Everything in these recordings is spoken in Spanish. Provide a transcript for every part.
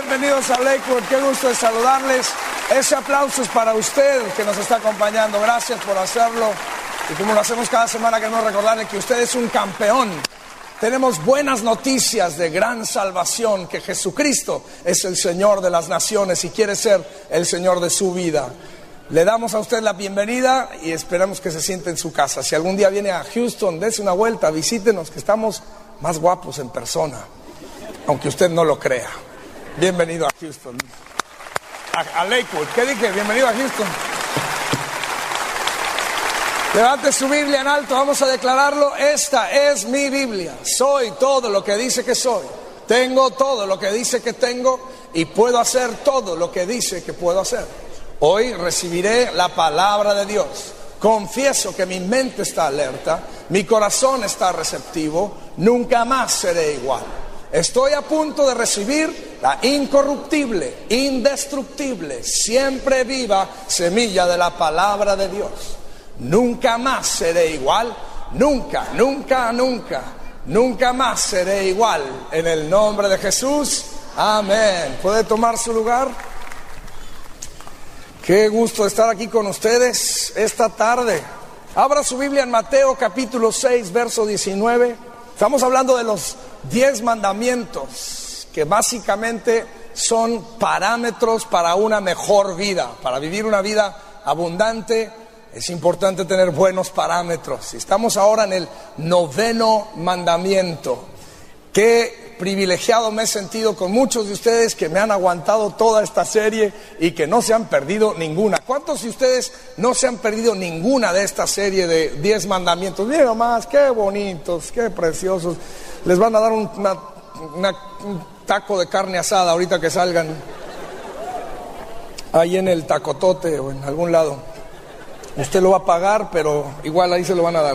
bienvenidos a Lakewood, qué gusto de saludarles. Ese aplauso es para usted que nos está acompañando, gracias por hacerlo. Y como lo hacemos cada semana, queremos recordarle que usted es un campeón. Tenemos buenas noticias de gran salvación, que Jesucristo es el Señor de las naciones y quiere ser el Señor de su vida. Le damos a usted la bienvenida y esperamos que se siente en su casa. Si algún día viene a Houston, dése una vuelta, visítenos, que estamos más guapos en persona, aunque usted no lo crea. Bienvenido a Houston, a Lakewood. ¿Qué dije? Bienvenido a Houston. Levante su Biblia en alto, vamos a declararlo. Esta es mi Biblia. Soy todo lo que dice que soy. Tengo todo lo que dice que tengo y puedo hacer todo lo que dice que puedo hacer. Hoy recibiré la palabra de Dios. Confieso que mi mente está alerta, mi corazón está receptivo, nunca más seré igual. Estoy a punto de recibir la incorruptible, indestructible, siempre viva semilla de la palabra de Dios. Nunca más seré igual, nunca, nunca, nunca, nunca más seré igual. En el nombre de Jesús, amén. ¿Puede tomar su lugar? Qué gusto estar aquí con ustedes esta tarde. Abra su Biblia en Mateo capítulo 6, verso 19. Estamos hablando de los 10 mandamientos, que básicamente son parámetros para una mejor vida. Para vivir una vida abundante es importante tener buenos parámetros. Estamos ahora en el 9º mandamiento. Qué privilegiado me he sentido con muchos de ustedes que me han aguantado toda esta serie y que no se han perdido ninguna. ¿Cuántos de ustedes no se han perdido ninguna de esta serie de 10 mandamientos? Miren nomás, qué bonitos, qué preciosos. Les van a dar un taco de carne asada ahorita que salgan ahí en el tacotote o en algún lado. Usted lo va a pagar, pero igual ahí se lo van a dar.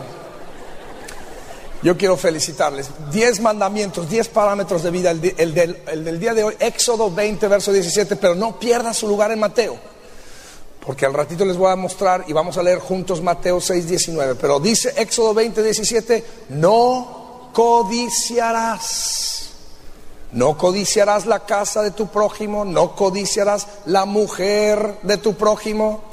Yo quiero felicitarles. 10 mandamientos, 10 parámetros de vida, el del día de hoy, Éxodo 20, verso 17, pero no pierda su lugar en Mateo, porque al ratito les voy a mostrar y vamos a leer juntos Mateo 6, 19, pero dice Éxodo 20, 17, no codiciarás. No codiciarás la casa de tu prójimo, no codiciarás la mujer de tu prójimo.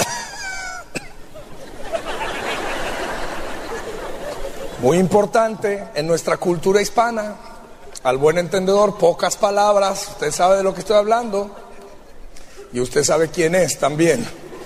Muy importante en nuestra cultura hispana, al buen entendedor, pocas palabras, usted sabe de lo que estoy hablando y usted sabe quién es también.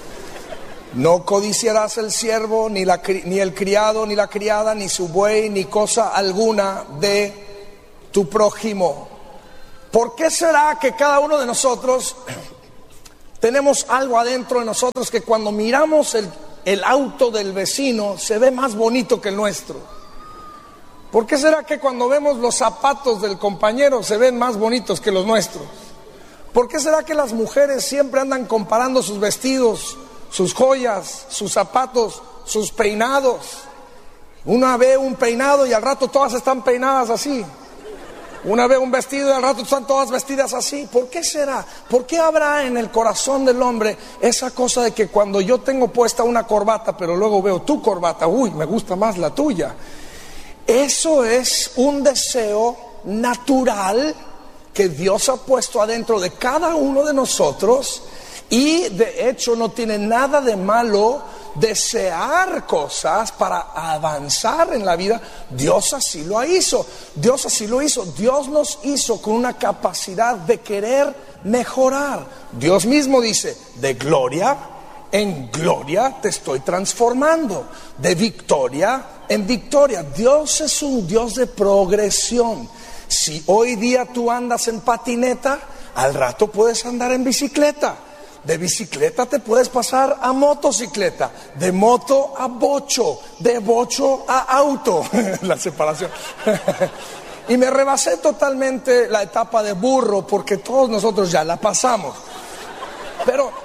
No codiciarás el siervo, ni el criado, ni la criada, ni su buey, ni cosa alguna de tu prójimo. ¿Por qué será que cada uno de nosotros tenemos algo adentro de nosotros que cuando miramos el auto del vecino se ve más bonito que el nuestro? ¿Por qué será que cuando vemos los zapatos del compañero se ven más bonitos que los nuestros? ¿Por qué será que las mujeres siempre andan comparando sus vestidos, sus joyas, sus zapatos, sus peinados? Una ve un peinado y al rato todas están peinadas así. Una ve un vestido y al rato están todas vestidas así. ¿Por qué será? ¿Por qué habrá en el corazón del hombre esa cosa de que cuando yo tengo puesta una corbata, pero luego veo tu corbata, uy, me gusta más la tuya? Eso es un deseo natural que Dios ha puesto adentro de cada uno de nosotros y de hecho no tiene nada de malo desear cosas para avanzar en la vida. Dios así lo hizo. Dios así lo hizo. Dios nos hizo con una capacidad de querer mejorar. Dios mismo dice, de gloria en gloria te estoy transformando, de victoria en victoria. Dios es un Dios de progresión. Si hoy día tú andas en patineta, al rato puedes andar en bicicleta. De bicicleta te puedes pasar a motocicleta, de moto a bocho, de bocho a auto. La separación. Y me rebasé totalmente la etapa de burro porque todos nosotros ya la pasamos. Pero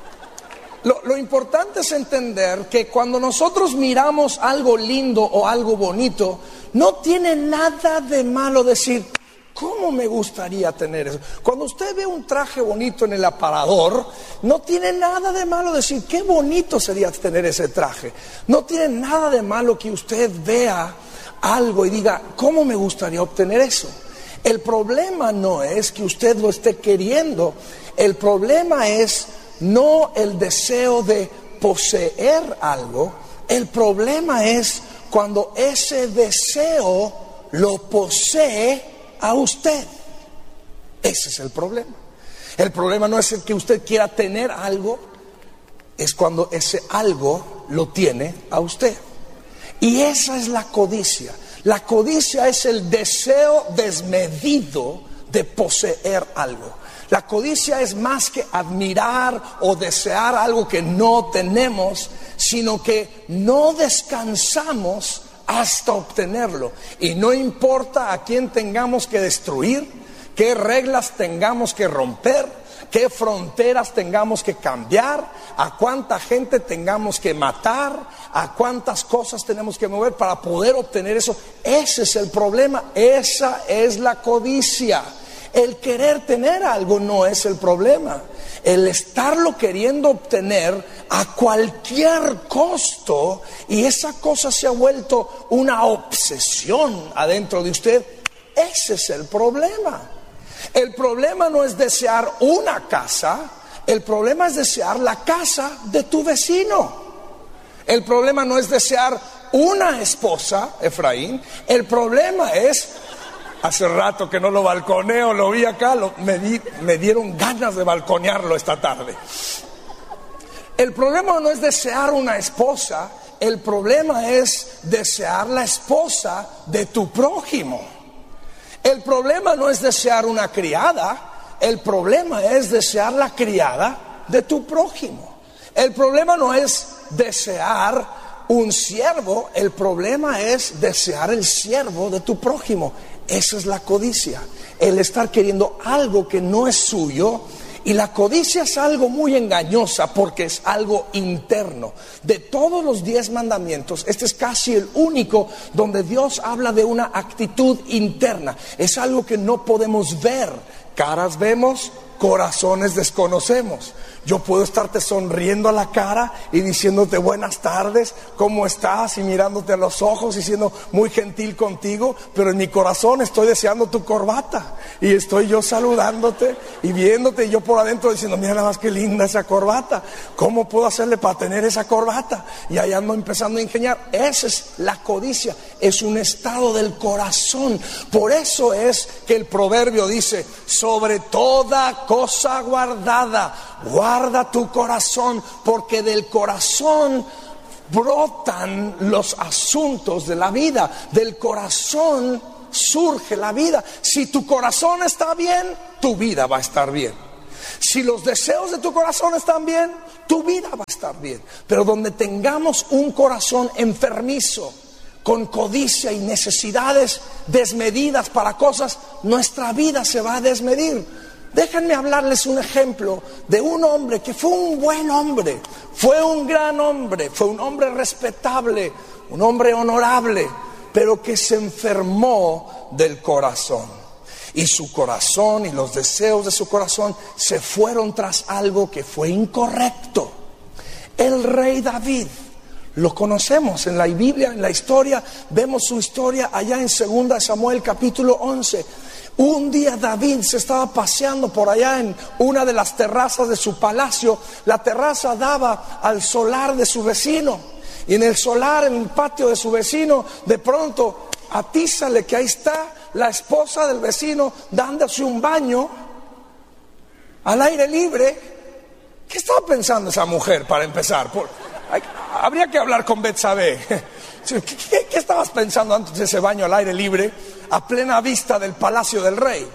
lo importante es entender que cuando nosotros miramos algo lindo o algo bonito, no tiene nada de malo decir, ¿cómo me gustaría tener eso? Cuando usted ve un traje bonito en el aparador, no tiene nada de malo decir, qué bonito sería tener ese traje. No tiene nada de malo que usted vea algo y diga, ¿cómo me gustaría obtener eso? El problema no es que usted lo esté queriendo, el problema es no el deseo de poseer algo, el problema es cuando ese deseo lo posee a usted. Ese es el problema. El problema no es el que usted quiera tener algo, es cuando ese algo lo tiene a usted. Y esa es la codicia. La codicia es el deseo desmedido de poseer algo. La codicia es más que admirar o desear algo que no tenemos, sino que no descansamos hasta obtenerlo. Y no importa a quién tengamos que destruir, qué reglas tengamos que romper, qué fronteras tengamos que cambiar, a cuánta gente tengamos que matar, a cuántas cosas tenemos que mover para poder obtener eso. Ese es el problema, esa es la codicia. El querer tener algo no es el problema. El estarlo queriendo obtener a cualquier costo, y esa cosa se ha vuelto una obsesión adentro de usted, ese es el problema. El problema no es desear una casa, el problema es desear la casa de tu vecino. El problema no es desear una esposa, Efraín, el problema es... Hace rato que no lo balconeo, lo vi acá, me dieron ganas de balconearlo esta tarde. El problema no es desear una esposa, el problema es desear la esposa de tu prójimo. El problema no es desear una criada, el problema es desear la criada de tu prójimo. El problema no es desear un siervo, el problema es desear el siervo de tu prójimo. Esa es la codicia, el estar queriendo algo que no es suyo. Y la codicia es algo muy engañosa porque es algo interno. De todos los 10 mandamientos, este es casi el único donde Dios habla de una actitud interna. Es algo que no podemos ver. Caras vemos, corazones desconocemos. Yo puedo estarte sonriendo a la cara y diciéndote buenas tardes, ¿cómo estás? Y mirándote a los ojos y siendo muy gentil contigo, pero en mi corazón estoy deseando tu corbata. Y estoy yo saludándote y viéndote, y yo por adentro diciendo, mira nada más que linda esa corbata. ¿Cómo puedo hacerle para tener esa corbata? Y ahí ando empezando a ingeniar. Esa es la codicia, es un estado del corazón. Por eso es que el proverbio dice, sobre toda cosa guardada, guarda tu corazón, porque del corazón brotan los asuntos de la vida. Del corazón surge la vida. Si tu corazón está bien, tu vida va a estar bien. Si los deseos de tu corazón están bien, tu vida va a estar bien. Pero donde tengamos un corazón enfermizo, con codicia y necesidades desmedidas para cosas, nuestra vida se va a desmedir. Déjenme hablarles un ejemplo de un hombre que fue un buen hombre, fue un gran hombre, fue un hombre respetable, un hombre honorable, pero que se enfermó del corazón. Y su corazón y los deseos de su corazón se fueron tras algo que fue incorrecto. El rey David, lo conocemos en la Biblia, en la historia, vemos su historia allá en 2 Samuel capítulo 11. Un día David se estaba paseando por allá en una de las terrazas de su palacio. La terraza daba al solar de su vecino. Y en el solar, en el patio de su vecino, de pronto atízale que ahí está la esposa del vecino dándose un baño al aire libre. ¿Qué estaba pensando esa mujer para empezar? Habría que hablar con Betsabé. ¿Qué estabas pensando antes de ese baño al aire libre, a plena vista del palacio del rey?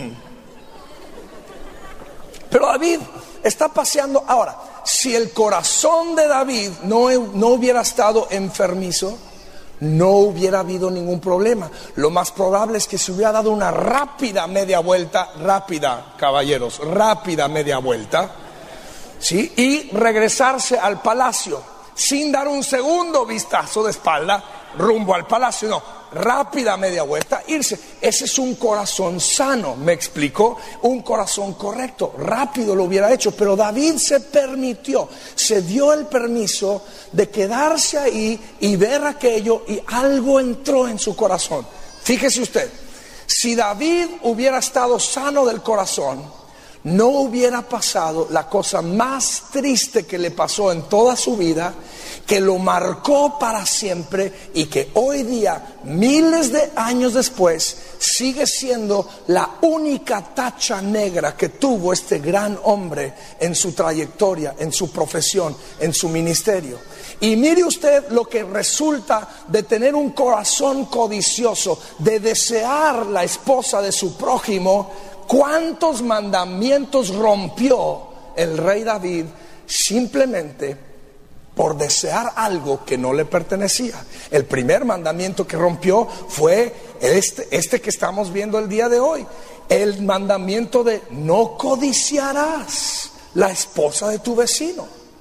Pero David está paseando. Ahora, si el corazón de David no hubiera estado enfermizo, no hubiera habido ningún problema. Lo más probable es que se hubiera dado una rápida media vuelta, rápida, caballeros, rápida media vuelta, ¿sí? Y regresarse al palacio, sin dar un segundo vistazo de espalda rumbo al palacio. No, rápida media vuelta, irse. Ese es un corazón sano, me explicó, un corazón correcto, rápido lo hubiera hecho. Pero David se permitió, se dio el permiso de quedarse ahí y ver aquello, y algo entró en su corazón. Fíjese usted, Si David hubiera estado sano del corazón, no hubiera pasado la cosa más triste que le pasó en toda su vida, que lo marcó para siempre y que hoy día, miles de años después, sigue siendo la única tacha negra que tuvo este gran hombre en su trayectoria, en su profesión, en su ministerio. Y mire usted lo que resulta de tener un corazón codicioso, de desear la esposa de su prójimo. ¿Cuántos mandamientos rompió el rey David simplemente por desear algo que no le pertenecía? El primer mandamiento que rompió fue este que estamos viendo el día de hoy. El mandamiento de no codiciarás la esposa de tu vecino.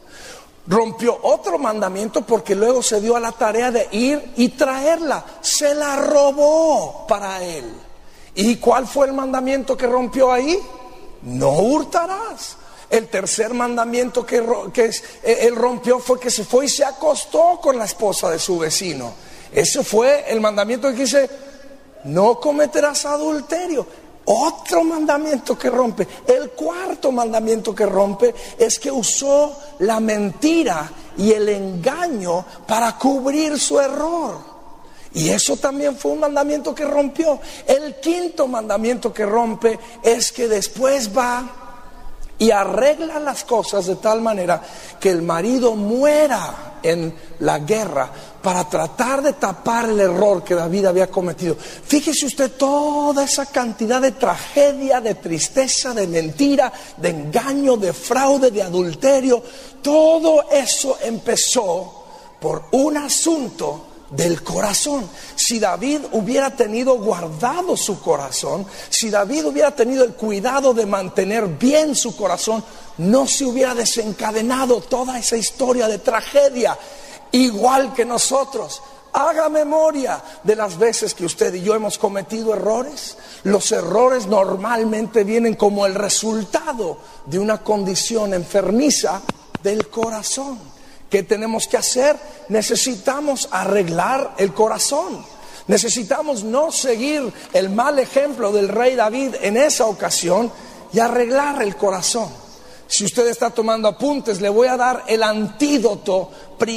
Rompió otro mandamiento porque luego se dio a la tarea de ir y traerla. Se la robó para él. ¿Y cuál fue el mandamiento que rompió ahí? No hurtarás. El tercer mandamiento que él rompió fue que se fue y se acostó con la esposa de su vecino. Ese fue el mandamiento que dice: no cometerás adulterio. Otro mandamiento que rompe. El cuarto mandamiento que rompe es que usó la mentira y el engaño para cubrir su error. Y eso también fue un mandamiento que rompió. El quinto mandamiento que rompe es que después va y arregla las cosas de tal manera que el marido muera en la guerra para tratar de tapar el error que David había cometido. Fíjese usted toda esa cantidad de tragedia, de tristeza, de mentira, de engaño, de fraude, de adulterio. Todo eso empezó por un asunto del corazón. Si David hubiera tenido guardado su corazón, si David hubiera tenido el cuidado de mantener bien su corazón, no se hubiera desencadenado toda esa historia de tragedia. Igual que nosotros, haga memoria de las veces que usted y yo hemos cometido errores. Los errores normalmente vienen como el resultado de una condición enfermiza del corazón. ¿Qué tenemos que hacer? Necesitamos arreglar el corazón. Necesitamos no seguir el mal ejemplo del rey David en esa ocasión y arreglar el corazón. Si usted está tomando apuntes, le voy a dar el antídoto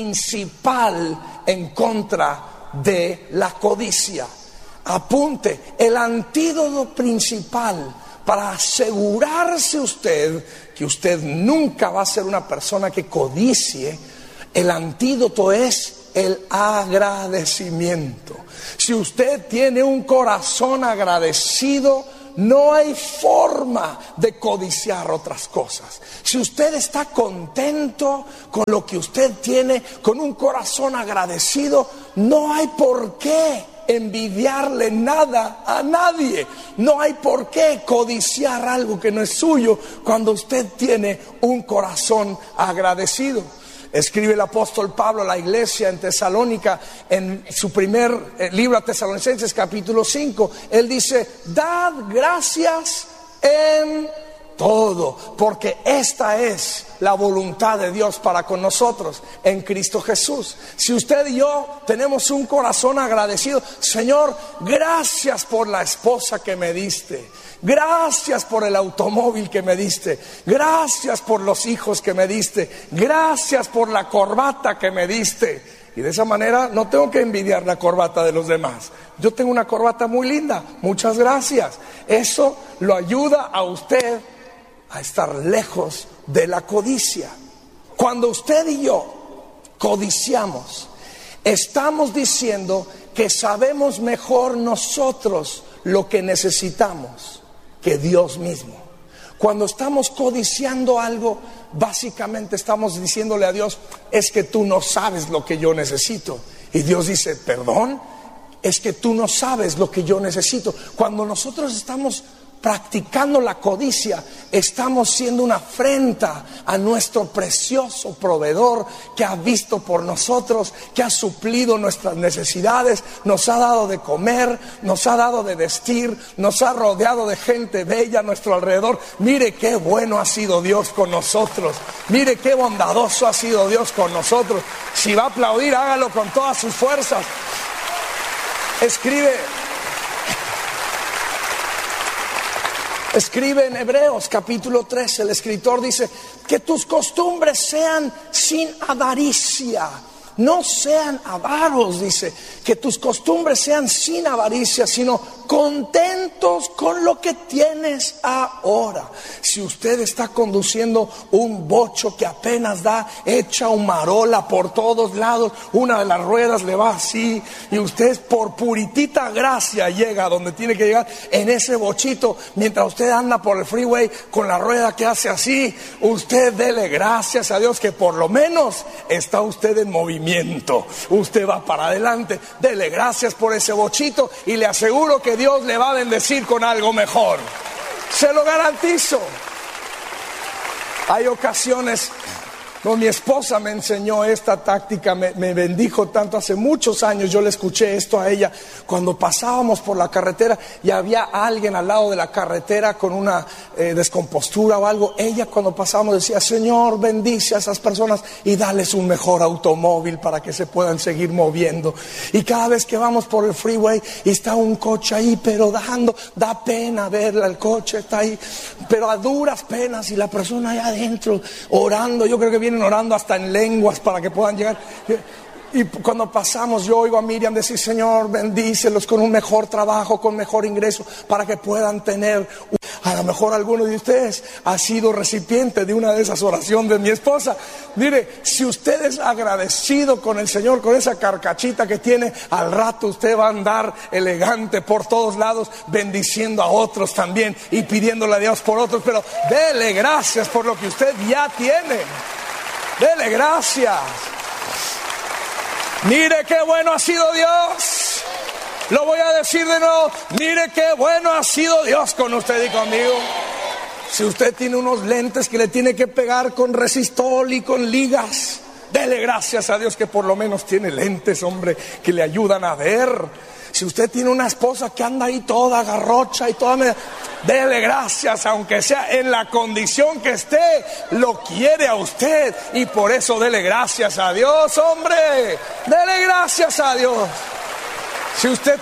principal en contra de la codicia. Apunte, el antídoto principal para asegurarse usted que usted nunca va a ser una persona que codicie. El antídoto es el agradecimiento. Si usted tiene un corazón agradecido, no hay forma de codiciar otras cosas. Si usted está contento con lo que usted tiene, con un corazón agradecido, no hay por qué envidiarle nada a nadie. No hay por qué codiciar algo que no es suyo cuando usted tiene un corazón agradecido. Escribe el apóstol Pablo a la iglesia en Tesalónica, en su primer libro a Tesalonicenses capítulo 5. Él dice: dad gracias en todo, porque esta es la voluntad de Dios para con nosotros en Cristo Jesús. Si usted y yo tenemos un corazón agradecido: Señor, gracias por la esposa que me diste, gracias por el automóvil que me diste, gracias por los hijos que me diste, gracias por la corbata que me diste. Y de esa manera no tengo que envidiar la corbata de los demás. Yo tengo una corbata muy linda, muchas gracias. Eso lo ayuda a usted a estar lejos de la codicia. Cuando usted y yo codiciamos, estamos diciendo que sabemos mejor nosotros lo que necesitamos que Dios mismo. Cuando estamos codiciando algo, básicamente estamos diciéndole a Dios: es que tú no sabes lo que yo necesito. Y Dios dice: perdón, es que tú no sabes lo que yo necesito. Cuando nosotros estamos practicando la codicia, estamos siendo una afrenta a nuestro precioso proveedor que ha visto por nosotros, que ha suplido nuestras necesidades, nos ha dado de comer, nos ha dado de vestir, nos ha rodeado de gente bella a nuestro alrededor. Mire qué bueno ha sido Dios con nosotros, mire qué bondadoso ha sido Dios con nosotros. Si va a aplaudir, hágalo con todas sus fuerzas. Escribe Escribe en Hebreos capítulo 13, el escritor dice, que tus costumbres sean sin avaricia. No sean avaros, dice, que tus costumbres sean sin avaricia, sino contentos con lo que tienes ahora. Si usted está conduciendo un bocho que apenas da, echa un marola por todos lados, una de las ruedas le va así, y usted por puritita gracia llega a donde tiene que llegar en ese bochito, mientras usted anda por el freeway con la rueda que hace así, usted dele gracias a Dios que por lo menos está usted en movimiento. Usted va para adelante, dele gracias por ese bochito y le aseguro que Dios le va a bendecir con algo mejor. Se lo garantizo. Hay ocasiones donde mi esposa me enseñó esta táctica, me bendijo tanto hace muchos años. Yo le escuché esto a ella cuando pasábamos por la carretera y había alguien al lado de la carretera con una descompostura o algo. Ella cuando pasábamos decía, Señor, bendice a esas personas y dales un mejor automóvil para que se puedan seguir moviendo. Y cada vez que vamos por el freeway y está un coche ahí, pero da pena verla, el coche está ahí, pero a duras penas, y la persona allá adentro orando. Yo creo que vienen orando hasta en lenguas para que puedan llegar. Y cuando pasamos, yo oigo a Miriam decir, Señor, bendícelos con un mejor trabajo, con mejor ingreso, para que puedan tener. A lo mejor alguno de ustedes ha sido recipiente de una de esas oraciones de mi esposa. Mire, si usted es agradecido con el Señor, con esa carcachita que tiene, al rato usted va a andar elegante por todos lados, bendiciendo a otros también y pidiéndole a Dios por otros. Pero dele gracias por lo que usted ya tiene. Dele gracias. Mire qué bueno ha sido Dios. Lo voy a decir de nuevo. Mire qué bueno ha sido Dios con usted y conmigo. Si usted tiene unos lentes que le tiene que pegar con resistol y con ligas, dele gracias a Dios que por lo menos tiene lentes, hombre, que le ayudan a ver. Si usted tiene una esposa que anda ahí toda garrocha y toda, dele gracias, aunque sea en la condición que esté, lo quiere a usted y por eso dele gracias a Dios, hombre, dele gracias a Dios. Si usted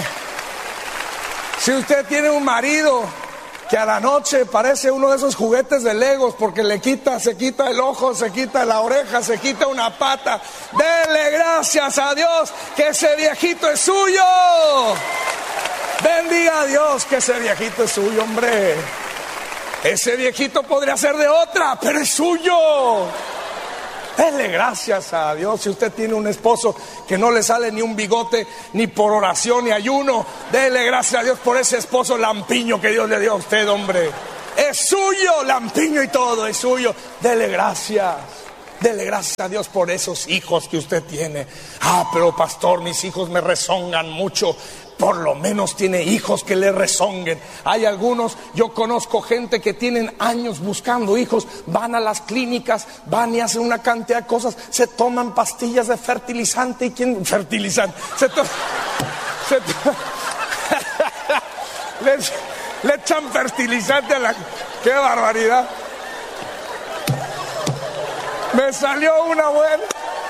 tiene un marido que a la noche parece uno de esos juguetes de Legos porque se quita el ojo, se quita la oreja, se quita una pata, dele gracias a Dios que ese viejito es suyo. Bendiga a Dios que ese viejito es suyo, hombre. Ese viejito podría ser de otra, pero es suyo. Dele gracias a Dios. Si usted tiene un esposo que no le sale ni un bigote, ni por oración ni ayuno, dele gracias a Dios por ese esposo lampiño que Dios le dio a usted, hombre. Es suyo, lampiño y todo, es suyo. Dele gracias. Dele gracias a Dios por esos hijos que usted tiene. Pero pastor, mis hijos me rezongan mucho. Por lo menos tiene hijos que le rezonguen. Hay algunos, yo conozco gente que tienen años buscando hijos, van a las clínicas, van y hacen una cantidad de cosas, se toman pastillas de fertilizante y ¿quién? Fertilizante. Le echan fertilizante a la... ¡Qué barbaridad! Me salió una buena.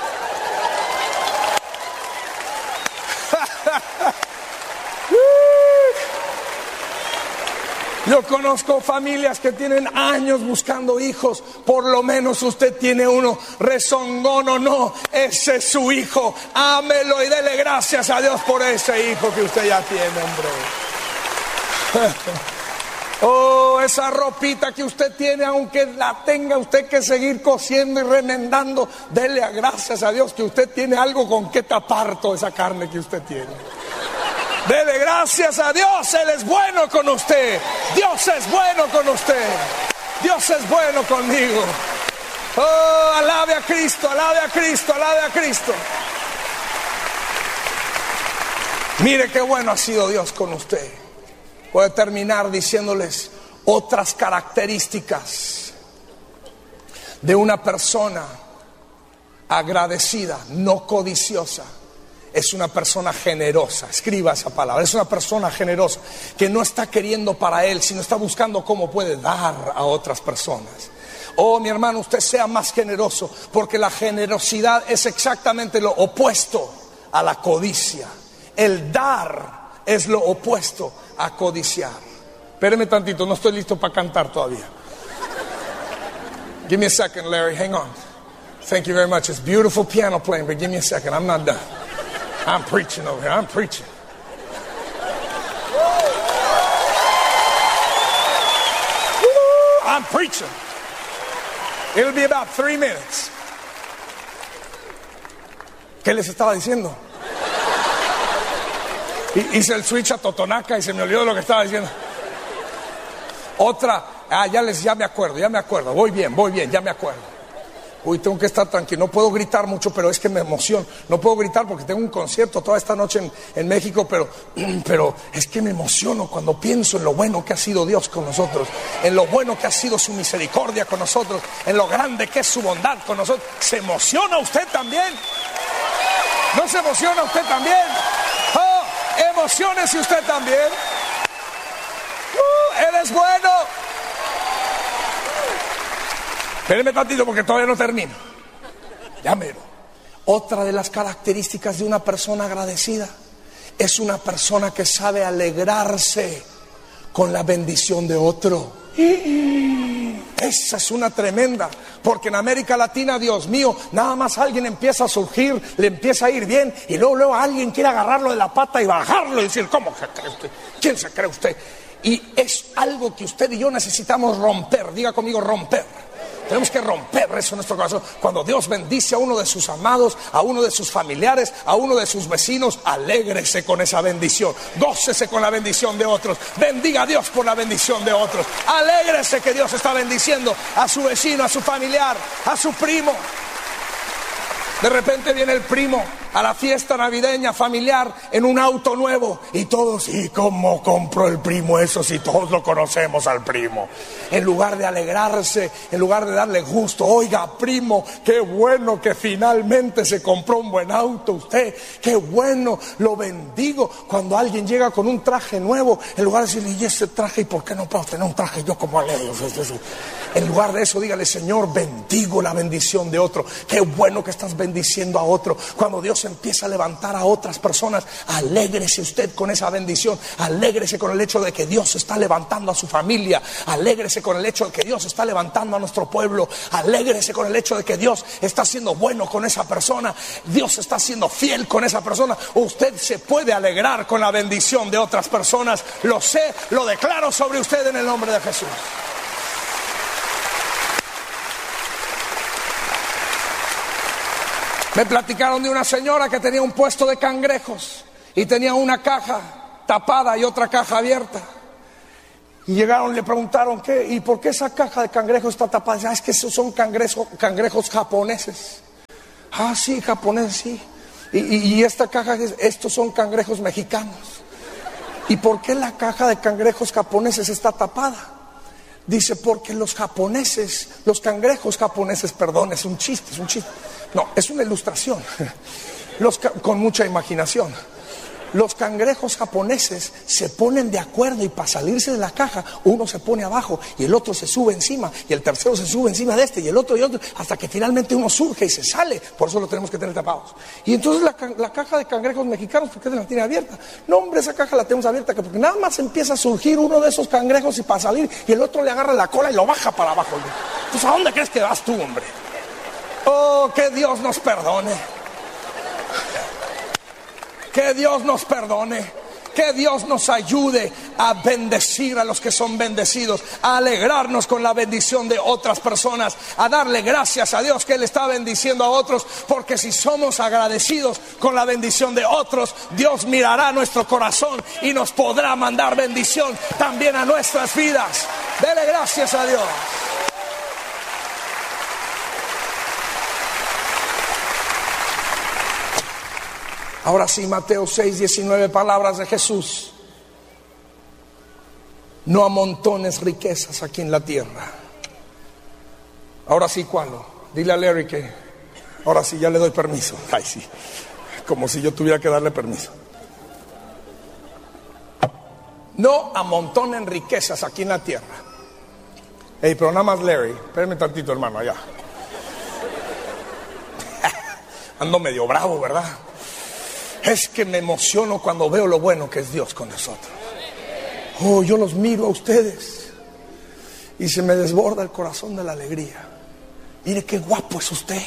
Yo conozco familias que tienen años buscando hijos. Por lo menos usted tiene uno, rezongón o no, ese es su hijo. Ámelo y dele gracias a Dios por ese hijo que usted ya tiene, hombre. Oh, esa ropita que usted tiene, aunque la tenga usted que seguir cosiendo y remendando, dele gracias a Dios que usted tiene algo con que tapar toda esa carne que usted tiene. Dele gracias a Dios, Él es bueno con usted. Dios es bueno con usted. Dios es bueno conmigo. Oh, alabe a Cristo, alabe a Cristo, alabe a Cristo. Mire qué bueno ha sido Dios con usted. Voy a terminar diciéndoles otras características de una persona agradecida, no codiciosa. Es una persona generosa, escriba esa palabra, es una persona generosa que no está queriendo para él, sino está buscando cómo puede dar a otras personas. Oh, mi hermano, usted sea más generoso, porque la generosidad es exactamente lo opuesto a la codicia. El dar es lo opuesto a codiciar. Espéreme tantito, no estoy listo para cantar todavía. Give me a second, Larry, hang on. Thank you very much. It's beautiful piano playing, but give me a second, I'm not done. I'm preaching over here, I'm preaching. I'm preaching. It'll be about 3 minutes. ¿Qué les estaba diciendo? Hice el switch a Totonaca y se me olvidó lo que estaba diciendo. Otra, ya me acuerdo. Voy bien, ya me acuerdo. Uy, tengo que estar tranquilo, no puedo gritar mucho, pero es que me emociono. No puedo gritar porque tengo un concierto toda esta noche en México, pero es que me emociono cuando pienso en lo bueno que ha sido Dios con nosotros, en lo bueno que ha sido su misericordia con nosotros, en lo grande que es su bondad con nosotros. ¿Se emociona usted también? ¿No se emociona usted también? ¡Oh! Emociónese usted también. Él es bueno. Espérenme tantito porque todavía no termino. Ya mero. Otra de las características de una persona agradecida es una persona que sabe alegrarse con la bendición de otro. Esa es una tremenda, porque en América Latina, Dios mío, nada más alguien empieza a surgir, le empieza a ir bien, y luego alguien quiere agarrarlo de la pata y bajarlo y decir, ¿cómo se cree usted? ¿Quién se cree usted? Y es algo que usted y yo necesitamos romper. Diga conmigo, romper. Tenemos que romper eso en nuestro corazón. Cuando Dios bendice a uno de sus amados, a uno de sus familiares, a uno de sus vecinos, alégrese con esa bendición, gócese con la bendición de otros, bendiga a Dios por la bendición de otros, alégrese que Dios está bendiciendo a su vecino, a su familiar, a su primo. De repente viene el primo a la fiesta navideña familiar en un auto nuevo y todos, ¿y cómo compró el primo eso si todos lo conocemos al primo? En lugar de alegrarse, en lugar de darle gusto, oiga primo, qué bueno que finalmente se compró un buen auto usted, qué bueno, lo bendigo. Cuando alguien llega con un traje nuevo, en lugar de decirle, ¿y ese traje? ¿Y por qué no puedo tener un traje yo como alegre? En lugar de eso, dígale, Señor, bendigo la bendición de otro. Qué bueno que estás bendiciendo a otro. Cuando Dios empieza a levantar a otras personas, alégrese usted con esa bendición. Alégrese con el hecho de que Dios está levantando a su familia. Alégrese con el hecho de que Dios está levantando a nuestro pueblo. Alégrese con el hecho de que Dios está siendo bueno con esa persona. Dios está siendo fiel con esa persona. Usted se puede alegrar con la bendición de otras personas. Lo sé, lo declaro sobre usted en el nombre de Jesús. Me platicaron de una señora que tenía un puesto de cangrejos y tenía una caja tapada y otra caja abierta. Y llegaron y le preguntaron, ¿qué? ¿Y por qué esa caja de cangrejos está tapada? Dice, es que esos son cangrejos japoneses. Ah, sí, japoneses, sí. Y esta caja, estos son cangrejos mexicanos. ¿Y por qué la caja de cangrejos japoneses está tapada? Dice, porque los cangrejos japoneses, perdón, es un chiste. No, es una ilustración, con mucha imaginación. Los cangrejos japoneses se ponen de acuerdo y para salirse de la caja, uno se pone abajo y el otro se sube encima y el tercero se sube encima de este y el otro, hasta que finalmente uno surge y se sale. Por eso lo tenemos que tener tapados. Y entonces la caja de cangrejos mexicanos, ¿por qué la tiene abierta? No, hombre, esa caja la tenemos abierta porque nada más empieza a surgir uno de esos cangrejos y para salir y el otro le agarra la cola y lo baja para abajo. Entonces, ¿a dónde crees que vas tú, hombre? Oh, que Dios nos perdone. Que Dios nos perdone. Que Dios nos ayude a bendecir a los que son bendecidos, a alegrarnos con la bendición de otras personas, a darle gracias a Dios que Él está bendiciendo a otros, porque si somos agradecidos con la bendición de otros, Dios mirará nuestro corazón y nos podrá mandar bendición también a nuestras vidas. Dele gracias a Dios. Ahora sí, Mateo 6:19, palabras de Jesús. No amontones riquezas aquí en la tierra. Ahora sí, ¿cuál? Dile a Larry que ahora sí ya le doy permiso. Ay, sí, como si yo tuviera que darle permiso. No amontonen riquezas aquí en la tierra. Hey, pero nada más Larry, espérame tantito, hermano, allá. Ando medio bravo, ¿verdad? Es que me emociono cuando veo lo bueno que es Dios con nosotros. Oh, yo los miro a ustedes y se me desborda el corazón de la alegría. Mire qué guapo es usted.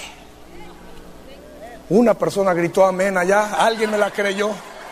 Una persona gritó amén allá, alguien me la creyó.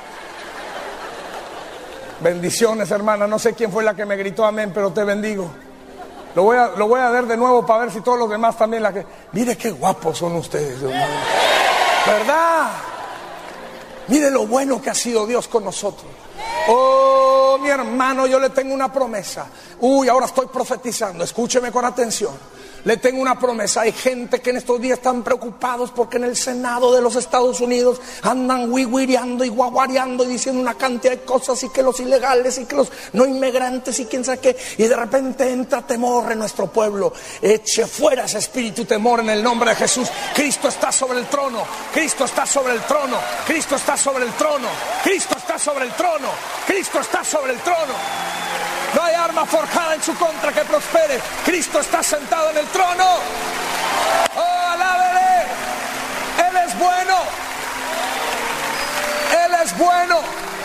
Bendiciones, hermana, no sé quién fue la que me gritó amén, pero te bendigo. Lo voy a ver de nuevo para ver si todos los demás también la que... Mire qué guapos son ustedes, Dios mío. ¿Verdad? Mire lo bueno que ha sido Dios con nosotros. Oh, mi hermano, yo le tengo una promesa. Ahora estoy profetizando, escúcheme con atención. Le tengo una promesa. Hay gente que en estos días están preocupados porque en el Senado de los Estados Unidos andan guiguireando y guaguareando y diciendo una cantidad de cosas, y que los ilegales y que los no inmigrantes y quién sabe qué, y de repente entra temor en nuestro pueblo. Eche fuera ese espíritu temor en el nombre de Jesús. Cristo está sobre el trono. Cristo está sobre el trono. Cristo está sobre el trono. Cristo está sobre el trono. Cristo está sobre el trono. No hay arma forjada en su contra que prospere. Cristo está sentado en el trono. Oh, alábele. Él es bueno. Él es bueno.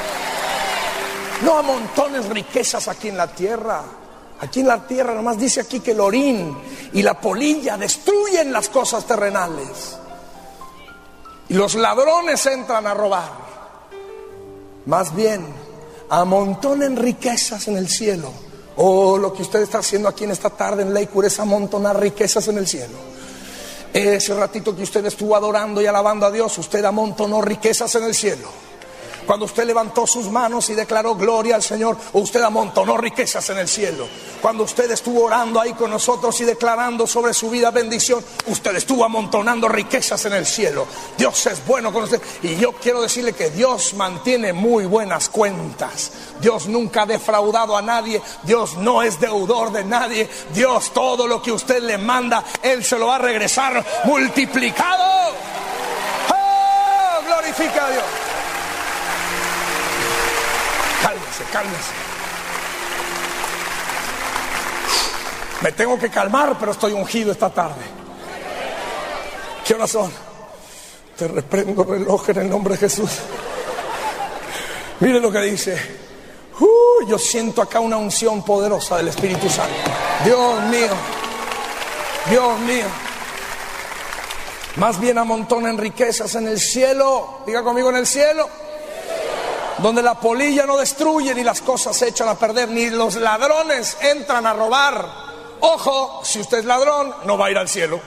No amontones riquezas aquí en la tierra. Aquí en la tierra nomás dice aquí que el orín y la polilla destruyen las cosas terrenales. Y los ladrones entran a robar. Más bien, amontonen riquezas en el cielo. Oh, lo que usted está haciendo aquí en esta tarde en Lakewood es amontonar riquezas en el cielo. Ese ratito que usted estuvo adorando y alabando a Dios, usted amontonó riquezas en el cielo. Cuando usted levantó sus manos y declaró gloria al Señor, usted amontonó riquezas en el cielo. Cuando usted estuvo orando ahí con nosotros y declarando sobre su vida bendición, usted estuvo amontonando riquezas en el cielo. Dios es bueno con usted. Y yo quiero decirle que Dios mantiene muy buenas cuentas. Dios nunca ha defraudado a nadie. Dios no es deudor de nadie. Dios, todo lo que usted le manda, Él se lo va a regresar multiplicado. ¡Oh! Glorifica a Dios. Cálmese. Me tengo que calmar, pero estoy ungido esta tarde. ¿Qué horas son? Te reprendo, reloj, en el nombre de Jesús. Mire lo que dice. Yo siento acá una unción poderosa del Espíritu Santo. Dios mío. Dios mío. Más bien amontonen riquezas en el cielo. Diga conmigo, en el cielo. Donde la polilla no destruye, ni las cosas se echan a perder, ni los ladrones entran a robar. Ojo, si usted es ladrón, no va a ir al cielo.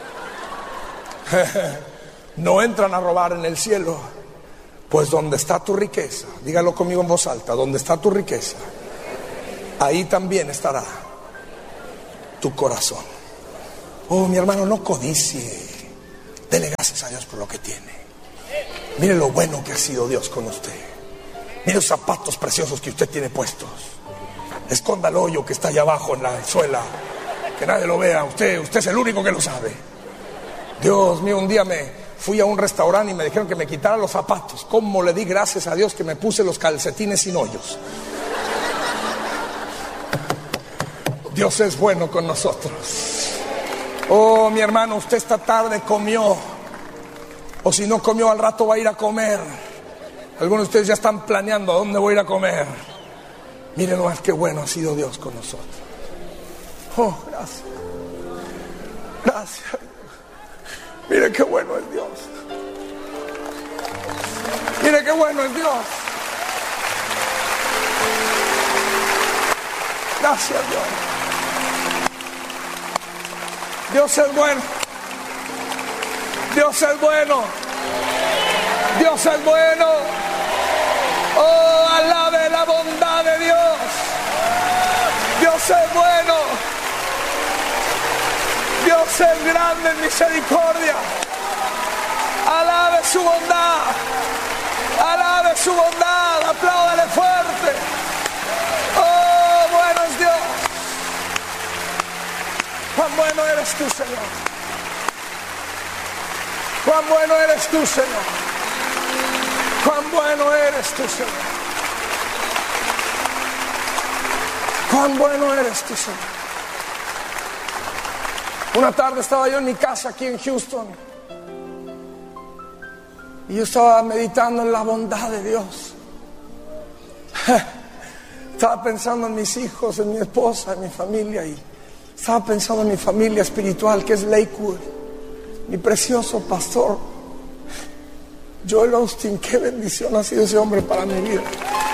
No entran a robar en el cielo. Pues donde está tu riqueza, dígalo conmigo en voz alta, donde está tu riqueza, ahí también estará tu corazón. Oh, mi hermano, no codicie. Dele gracias a Dios por lo que tiene. Mire lo bueno que ha sido Dios con usted. Mire los zapatos preciosos que usted tiene puestos. Esconda el hoyo que está allá abajo en la suela, que nadie lo vea. Usted es el único que lo sabe. Dios mío, un día me fui a un restaurante y me dijeron que me quitara los zapatos. ¿Cómo le di gracias a Dios que me puse los calcetines sin hoyos? Dios es bueno con nosotros. Oh, mi hermano, usted esta tarde comió, o si no comió, al rato va a ir a comer. Algunos de ustedes ya están planeando a dónde voy a ir a comer. Miren nomás qué bueno ha sido Dios con nosotros. Oh, gracias. Gracias. Mire qué bueno es Dios. Mire qué bueno es Dios. Gracias, Dios. Dios es bueno. Dios es bueno. Dios es bueno. Oh, alabe la bondad de Dios. Dios es bueno. Dios es grande en misericordia. Alabe su bondad. Alabe su bondad. Apláudale fuerte. Oh, bueno es Dios. Cuán bueno eres tú, Señor. Cuán bueno eres tú, Señor. Cuán bueno eres tú, Señor. Cuán bueno eres tú, Señor. Una tarde estaba yo en mi casa aquí en Houston y yo estaba meditando en la bondad de Dios. Estaba pensando en mis hijos, en mi esposa, en mi familia, y estaba pensando en mi familia espiritual, que es Lakewood. Mi precioso pastor Joel Austin, qué bendición ha sido ese hombre para mi vida.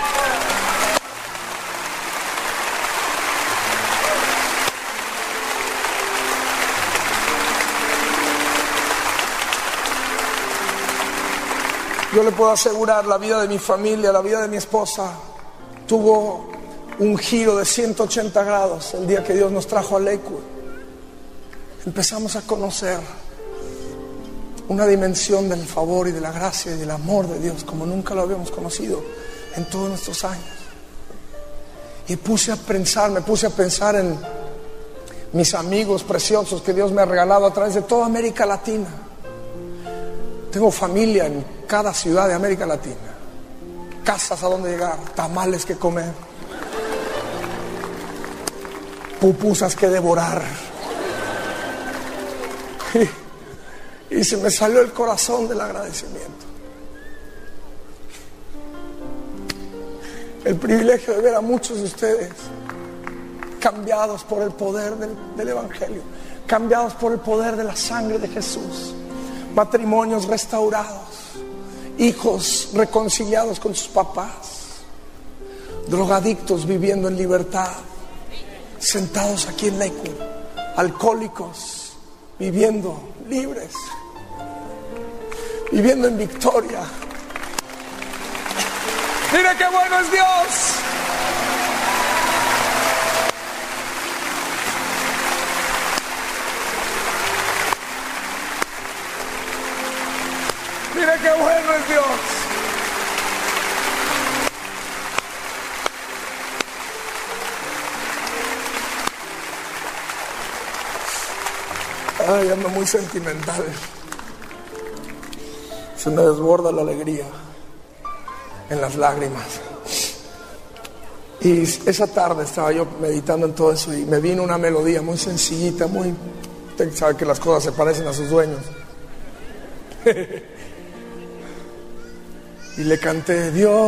Yo le puedo asegurar, la vida de mi familia, la vida de mi esposa tuvo un giro de 180 grados el día que Dios nos trajo a Lakewood. Empezamos a conocer una dimensión del favor y de la gracia y del amor de Dios como nunca lo habíamos conocido en todos nuestros años. Y me puse a pensar en mis amigos preciosos que Dios me ha regalado a través de toda América Latina. Tengo familia en cada ciudad de América Latina, casas a donde llegar, tamales que comer, pupusas que devorar. Y se me salió el corazón del agradecimiento. El privilegio de ver a muchos de ustedes cambiados por el poder del Evangelio, cambiados por el poder de la sangre de Jesús, matrimonios restaurados, hijos reconciliados con sus papás, drogadictos viviendo en libertad, sentados aquí en Lakewood, alcohólicos viviendo libres, viviendo en victoria. Mire qué bueno es Dios. Mire qué bueno es Dios. Ay, ando muy sentimental. Se me desborda la alegría en las lágrimas. Y esa tarde estaba yo meditando en todo eso y me vino una melodía muy sencillita, muy... Usted sabe que las cosas se parecen a sus dueños. Y le canté: Dios